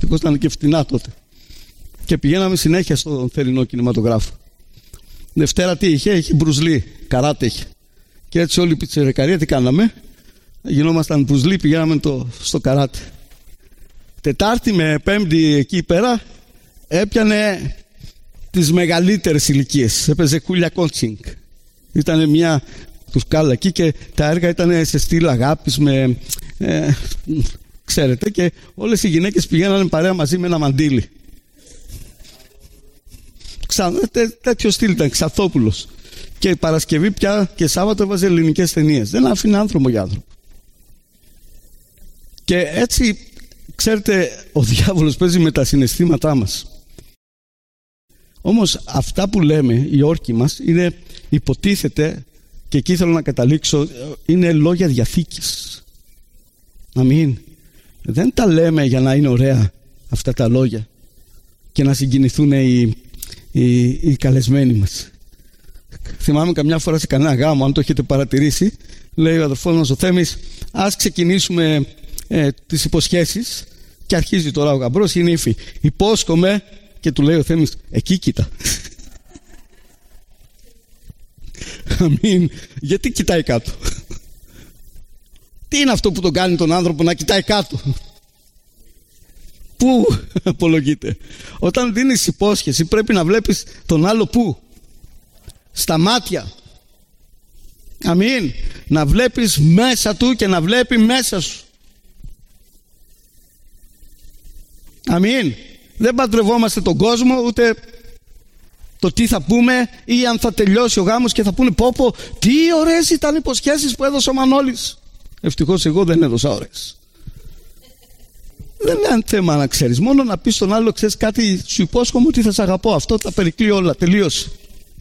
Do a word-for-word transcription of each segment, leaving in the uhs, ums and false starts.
ευτυχώς ήταν και φτηνά τότε. Και πηγαίναμε συνέχεια στον θερινό κινηματογράφο. Δευτέρα τι είχε, είχε μπρουζλί, καράτε είχε. Και έτσι όλη η πιτσιρικαρία τι κάναμε, γινόμασταν μπρουζλί, πηγαίναμε το, στο καράτε. Τετάρτη με Πέμπτη εκεί πέρα έπιανε τις μεγαλύτερες ηλικίες. Έπαιζε Κούλια Κόντσινγκ. Ήταν μια του σκάλα εκεί και τα έργα ήταν σε στυλ αγάπης με, ε, ξέρετε, και όλες οι γυναίκες πηγαίνανε παρέα μαζί με ένα μαντίλι. Ξα, τέ, τέτοιο στυλ ήταν, Ξαθόπουλος. Και Παρασκευή πια και Σάββατο έβαζε ελληνικές ταινίες. Δεν άφηνε άνθρωπο για άνθρωπο. Και έτσι, ξέρετε, ο διάβολος παίζει με τα συναισθήματά μας. Όμως αυτά που λέμε, οι όρκοι μας, είναι, υποτίθεται, και εκεί θέλω να καταλήξω, είναι λόγια διαθήκης. Αμήν. Δεν τα λέμε για να είναι ωραία αυτά τα λόγια και να συγκινηθούν οι, οι, οι καλεσμένοι μας. Θυμάμαι καμιά φορά σε κανένα γάμο, αν το έχετε παρατηρήσει, λέει ο αδερφός μας ο Θέμης, ας ξεκινήσουμε ε, τις υποσχέσεις, και αρχίζει τώρα ο γαμπρός ή η νύφη. Υπόσχομαι, και του λέει ο Θέμης, εκεί κοίτα. Αμήν. Γιατί κοιτάει κάτω? Τι είναι αυτό που τον κάνει τον άνθρωπο να κοιτάει κάτω? Πού απολογείται? Όταν δίνεις υπόσχεση πρέπει να βλέπεις τον άλλο πού? Στα μάτια. Αμήν. Να βλέπεις μέσα του και να βλέπει μέσα σου. Αμήν. Δεν παντρευόμαστε τον κόσμο, ούτε το τι θα πούμε, ή αν θα τελειώσει ο γάμος και θα πούνε πω πω τι ωραίες ήταν οι υποσχέσεις που έδωσε ο Μανώλης. Ευτυχώς εγώ δεν έδωσα ωραίες. Δεν είναι θέμα να ξέρεις, μόνο να πεις στον άλλο, ξέρεις κάτι, σου υπόσχομαι ότι θα σε αγαπώ, αυτό τα περικλεί όλα, τελείωσε.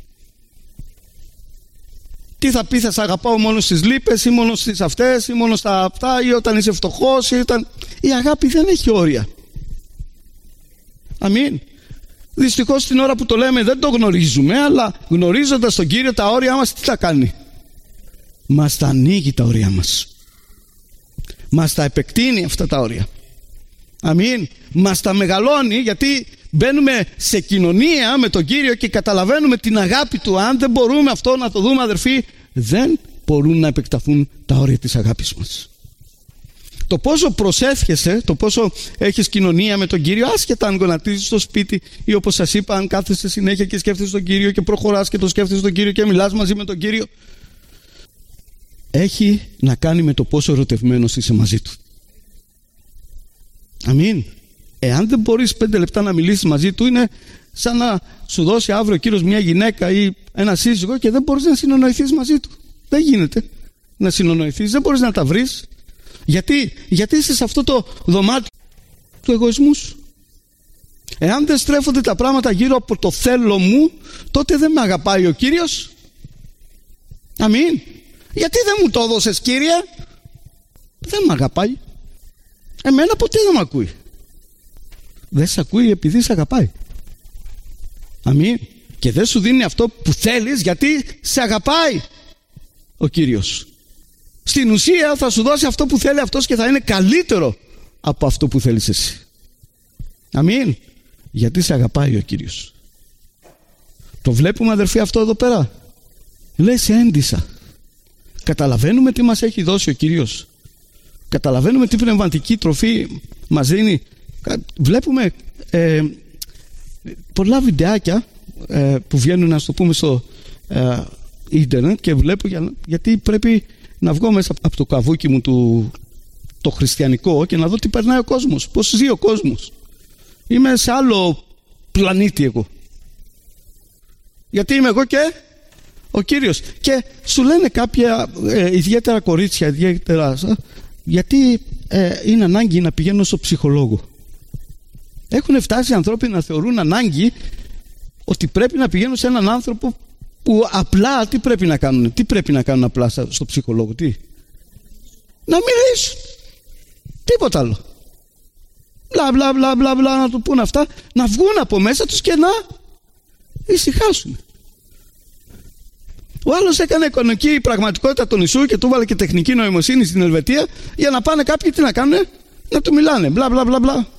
Τι θα πει, θα σε αγαπάω μόνο στις λύπες ή μόνο στις αυτές ή μόνο στα αυτά, ή όταν είσαι φτωχός ή όταν... Η αγάπη δεν έχει όρια. Αμήν. Δυστυχώς την ώρα που το λέμε δεν το γνωρίζουμε, αλλά γνωρίζοντας τον Κύριο τα όρια μας τι θα κάνει? Μας τα ανοίγει τα όρια μας. Μας τα επεκτείνει αυτά τα όρια. Αμήν. Μας τα μεγαλώνει, γιατί μπαίνουμε σε κοινωνία με τον Κύριο και καταλαβαίνουμε την αγάπη Του. Αν δεν μπορούμε αυτό να το δούμε, αδερφοί, δεν μπορούν να επεκταθούν τα όρια της αγάπης μας. Το πόσο προσεύχεσαι, το πόσο έχεις κοινωνία με τον Κύριο, άσχετα αν γονατίζεις στο σπίτι ή όπως σας είπα, αν κάθεσαι συνέχεια και σκέφτεσαι τον Κύριο και προχωράς και το σκέφτεσαι τον Κύριο και μιλάς μαζί με τον Κύριο, έχει να κάνει με το πόσο ερωτευμένος είσαι μαζί Του. Αμήν. Εάν δεν μπορείς πέντε λεπτά να μιλήσεις μαζί Του, είναι σαν να σου δώσει αύριο ο Κύριος μια γυναίκα ή ένα σύζυγο και δεν μπορείς να συνονοηθείς μαζί Του. Δεν γίνεται να συνονοηθείς, δεν μπορείς να τα βρεις. Γιατί, γιατί είσαι σε αυτό το δωμάτιο του εγωισμού σου. Εάν δεν στρέφονται τα πράγματα γύρω από το θέλω μου, τότε δεν με αγαπάει ο Κύριος. Αμήν. Γιατί δεν μου το έδωσες, Κύριε? Δεν με αγαπάει. Εμένα ποτέ δεν με ακούει. Δεν σε ακούει επειδή σε αγαπάει. Αμήν. Και δεν σου δίνει αυτό που θέλεις γιατί σε αγαπάει ο Κύριος. Στην ουσία θα σου δώσει αυτό που θέλει αυτός και θα είναι καλύτερο από αυτό που θέλεις εσύ. Αμήν. Γιατί σε αγαπάει ο Κύριος. Το βλέπουμε, αδερφοί, αυτό εδώ πέρα. Λέει σε έντυσα. Καταλαβαίνουμε τι μας έχει δώσει ο Κύριος. Καταλαβαίνουμε τι πνευματική τροφή μας δίνει. Βλέπουμε ε, πολλά βιντεάκια ε, που βγαίνουν, να το πούμε, στο ε, ίντερνετ, και βλέπω για, γιατί πρέπει να βγω μέσα από το καβούκι μου του, το χριστιανικό, και να δω τι περνάει ο κόσμος, πώς ζει ο κόσμος. Είμαι σε άλλο πλανήτη εγώ. Γιατί είμαι εγώ και ο Κύριος. Και σου λένε κάποια ε, ιδιαίτερα κορίτσια, ιδιαίτερα, γιατί ε, είναι ανάγκη να πηγαίνουν στο ψυχολόγο. Έχουν φτάσει οι άνθρωποι να θεωρούν ανάγκη ότι πρέπει να πηγαίνουν σε έναν άνθρωπο που απλά τι πρέπει να κάνουν, τι πρέπει να κάνουν απλά στο ψυχολόγο, τι? Να μιλήσουν. Τίποτα άλλο. Μπλα μπλα μπλα μπλα μπλα, να του πούν αυτά, να βγουν από μέσα τους και να ησυχάσουν. Ο άλλος έκανε εικονική πραγματικότητα του νησού και του βάλε και τεχνική νοημοσύνη στην Ελβετία για να πάνε κάποιοι τι να κάνουν, να του μιλάνε. Μπλα μπλα μπλα μπλα.